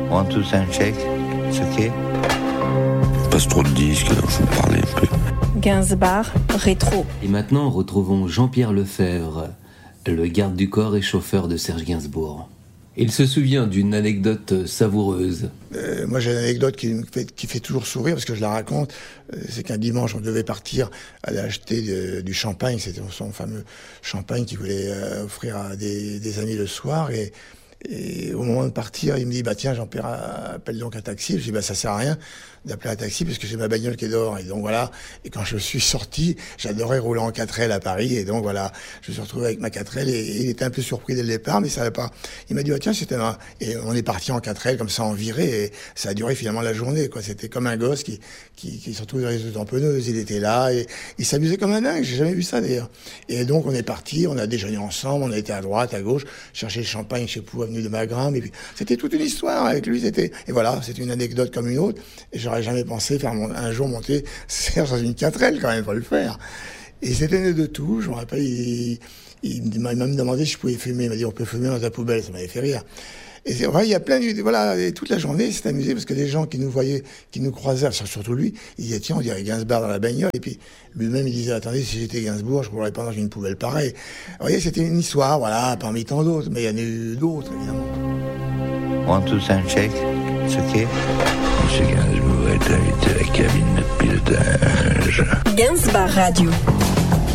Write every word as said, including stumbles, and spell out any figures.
One, two, sound check. It's okay. Il passe trop de disques, alors je vais vous parler un peu. Gainsbourg, rétro. Et maintenant, retrouvons Jean-Pierre Lefebvre, le garde du corps et chauffeur de Serge Gainsbourg. Il se souvient d'une anecdote savoureuse. Euh, moi, j'ai une anecdote qui me fait, qui fait toujours sourire parce que je la raconte. Euh, c'est qu'un dimanche, on devait partir aller acheter de, du champagne. C'était son fameux champagne qu'il voulait euh, offrir à des, des amis le soir. Et, et au moment de partir, il me dit, bah tiens, Jean-Pierre, appelle donc un taxi. Je dis, bah ça sert à rien d'appeler un taxi parce que j'ai ma bagnole qui est dehors. Et donc voilà. Et quand je suis sorti, j'adorais rouler en quatre L à Paris. Et donc voilà, je me suis retrouvé avec ma quatre L et, et il était un peu surpris dès le départ, mais ça va pas. Il m'a dit, bah tiens, c'était un... Et on est parti en quatre L comme ça en virée et ça a duré finalement la journée, quoi. C'était comme un gosse qui, qui, qui se retrouve dans les tamponneuses. Il était là et il s'amusait comme un dingue. J'ai jamais vu ça d'ailleurs. Et donc on est parti, on a déjeuné ensemble, on a été à droite, à gauche, chercher le champagne chez Pou, avenue de Magramme. Et puis c'était toute une histoire avec lui. C'était, et voilà, c'est une anecdote comme une autre. Et j'aurais jamais pensé faire mon... un jour monter Serge dans une quatre L quand même, faut le faire. Et c'était né de tout. Je me rappelle, il, il m'a même demandé si je pouvais fumer. Il m'a dit, on peut fumer dans ta poubelle. Ça m'avait fait rire. Et c'est vrai, il y a plein de, voilà, et toute la journée, c'est amusé parce que les gens qui nous voyaient, qui nous croisaient, surtout lui, ils disaient, tiens, on dirait Gainsbourg dans la bagnole. Et puis, lui-même, il disait, attendez, si j'étais Gainsbourg, je ne courrais pas dans une poubelle pareille. Vous voyez, c'était une histoire, voilà, parmi tant d'autres. Mais il y en a eu d'autres, évidemment. One, two, sound check. It's okay. Monsieur Gainsbourg est invité à la cabine de pilotage. Gainsbourg Radio.